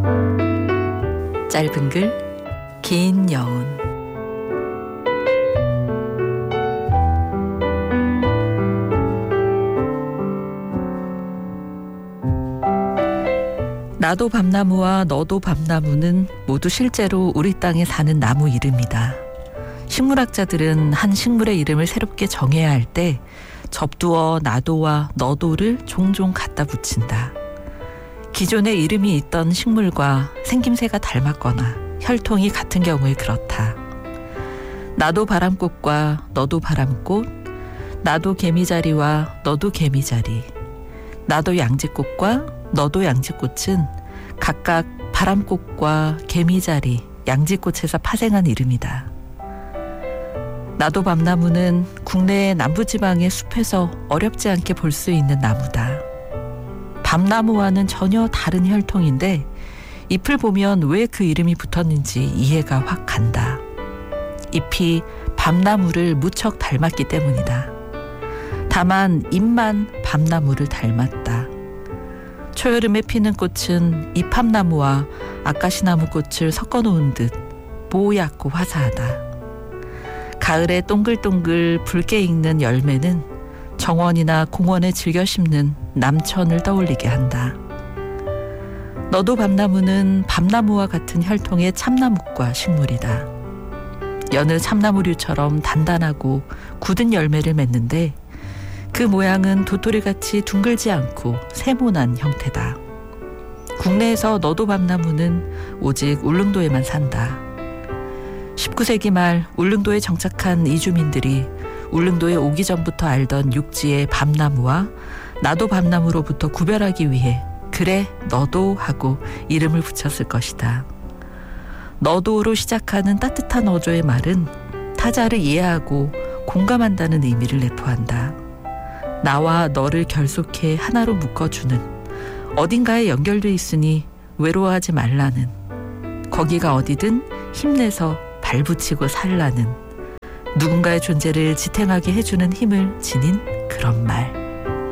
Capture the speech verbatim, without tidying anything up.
짧은 글, 긴 여운. 나도 밤나무와 너도 밤나무는 모두 실제로 우리 땅에 사는 나무 이름이다. 식물학자들은 한 식물의 이름을 새롭게 정해야 할 때 접두어 나도와 너도를 종종 갖다 붙인다. 기존에 이름이 있던 식물과 생김새가 닮았거나 혈통이 같은 경우에 그렇다. 나도 바람꽃과 너도 바람꽃, 나도 개미자리와 너도 개미자리, 나도 양지꽃과 너도 양지꽃은 각각 바람꽃과 개미자리, 양지꽃에서 파생한 이름이다. 나도 밤나무는 국내의 남부지방의 숲에서 어렵지 않게 볼 수 있는 나무다. 밤나무와는 전혀 다른 혈통인데 잎을 보면 왜 그 이름이 붙었는지 이해가 확 간다. 잎이 밤나무를 무척 닮았기 때문이다. 다만 잎만 밤나무를 닮았다. 초여름에 피는 꽃은 이팝나무와 아카시나무 꽃을 섞어놓은 듯 뽀얗고 화사하다. 가을에 동글동글 붉게 익는 열매는 정원이나 공원에 즐겨 심는 남천을 떠올리게 한다. 너도 밤나무는 밤나무와 같은 혈통의 참나무과 식물이다. 여느 참나무류처럼 단단하고 굳은 열매를 맺는데 그 모양은 도토리같이 둥글지 않고 세모난 형태다. 국내에서 너도 밤나무는 오직 울릉도에만 산다. 십구 세기 말 울릉도에 정착한 이주민들이 울릉도에 오기 전부터 알던 육지의 밤나무와 나도 밤나무로부터 구별하기 위해 그래 너도 하고 이름을 붙였을 것이다. 너도로 시작하는 따뜻한 어조의 말은 타자를 이해하고 공감한다는 의미를 내포한다. 나와 너를 결속해 하나로 묶어주는, 어딘가에 연결돼 있으니 외로워하지 말라는, 거기가 어디든 힘내서 발붙이고 살라는, 누군가의 존재를 지탱하게 해주는 힘을 지닌 그런 말.